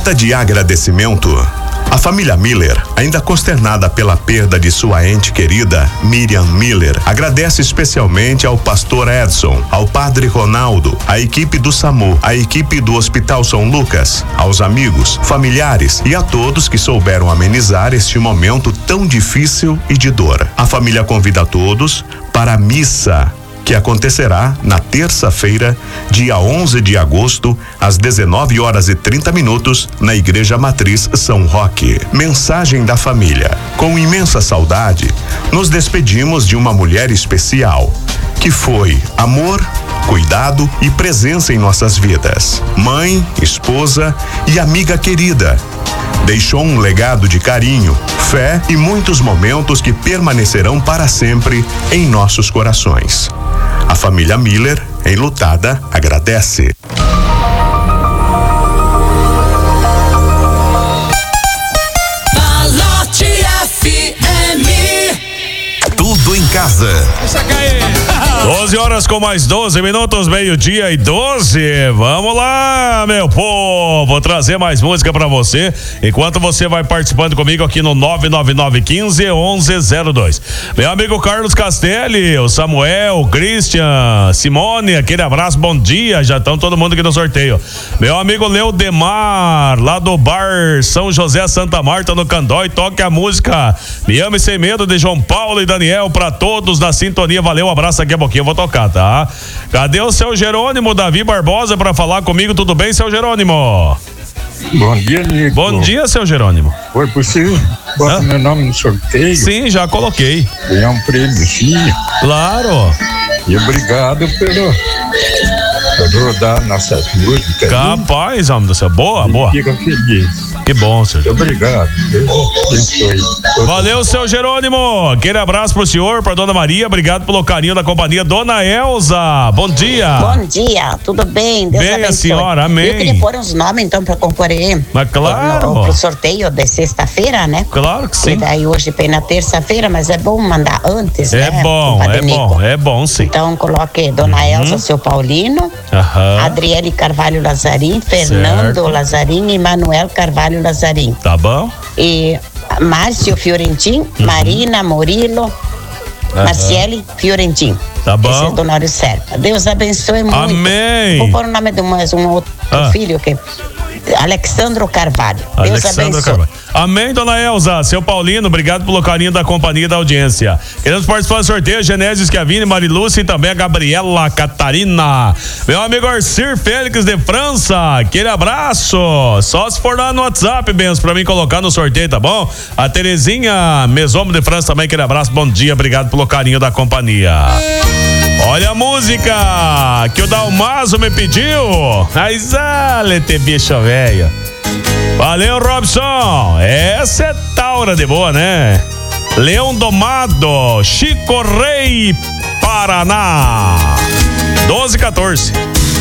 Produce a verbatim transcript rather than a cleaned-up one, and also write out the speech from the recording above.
Nota de agradecimento. A família Miller, ainda consternada pela perda de sua ente querida, Miriam Miller, agradece especialmente ao pastor Edson, ao padre Ronaldo, à equipe do SAMU, à equipe do Hospital São Lucas, aos amigos, familiares e a todos que souberam amenizar este momento tão difícil e de dor. A família convida a todos para a missa, que acontecerá na terça-feira, dia onze de agosto, às dezenove horas e trinta minutos, na Igreja Matriz São Roque. Mensagem da família. Com imensa saudade, nos despedimos de uma mulher especial, que foi amor, cuidado e presença em nossas vidas. Mãe, esposa e amiga querida. Deixou um legado de carinho, fé e muitos momentos que permanecerão para sempre em nossos corações. A família Miller, enlutada, agradece. Malote F M. Tudo em casa. doze horas com mais doze minutos, meio-dia e doze. Vamos lá, meu povo. Vou trazer mais música pra você. Enquanto você vai participando comigo aqui no nove nove nove um cinco um um zero dois. Meu amigo Carlos Castelli, o Samuel, o Christian, Simone, aquele abraço, bom dia. Já estão todo mundo aqui no sorteio. Meu amigo Leodemar, lá do bar São José Santa Marta, no Candói. Toque a música Me Ame Sem Medo, de João Paulo e Daniel, pra todos na sintonia. Valeu, um abraço, aqui a pouquinho eu vou tocar, tá? Cadê o seu Jerônimo Davi Barbosa pra falar comigo? Tudo bem, seu Jerônimo? Bom dia, Nico. Bom dia, seu Jerônimo. Foi possível? Bota meu nome no sorteio. Sim, já coloquei. Ganhar um prêmio, sim. Claro. E obrigado pelo por rodar nossas músicas. Capaz, homem do céu. Boa, boa. Fica feliz. Que bom, senhor. Obrigado. Deus abençoe. Valeu, seu Jerônimo. Aquele abraço pro senhor, pra dona Maria. Obrigado pelo carinho da companhia. Dona Elza, bom dia. Bom dia, tudo bem? Deus bem abençoe. a senhora, amém. Eu queria pôr uns nomes então pra concorrer. Mas claro. No, pro sorteio de sexta-feira, né? Claro que sim. E daí hoje vem na terça-feira, mas é bom mandar antes, é né? Bom, é bom, é bom sim. Então coloque Dona uhum. Elza, seu Paulino, uhum. Adriele Carvalho Lazarim, Fernando certo. Lazarim e Manuel Carvalho Lazarim. Tá bom. E Márcio Fiorentin, uhum. Marina Murilo, uhum. Marciele Fiorentin. Tá bom. Esse é do Nório Serpa. Deus abençoe muito. Amém. Vou pôr o nome de mais um outro ah. filho que Alexandro Carvalho. Deus Alexandro abençoe. Carvalho. Amém, dona Elza. Seu Paulino, obrigado pelo carinho da companhia da audiência. Queremos participar do sorteio, Genésio Schiavini, Marilúcia e também a Gabriela Catarina. Meu amigo Arcir Félix de França, aquele abraço. Só se for lá no WhatsApp, Benço, pra mim colocar no sorteio, tá bom? A Terezinha Mesomo de França também, aquele abraço, bom dia, obrigado pelo carinho da companhia. Olha a música que o Dalmazo me pediu. Mas, ah, lete bicho velho. Valeu, Robson. Essa é taura de boa, né? Leão Domado, Chico Rei, Paraná. doze e quatorze.